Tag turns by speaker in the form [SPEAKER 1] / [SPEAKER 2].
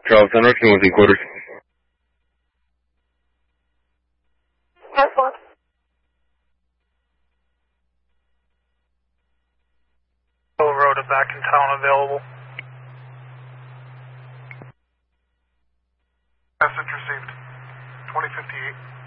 [SPEAKER 1] Charles Henriksen with quarters.
[SPEAKER 2] Rhoda back in town available.
[SPEAKER 3] Message received. 2058.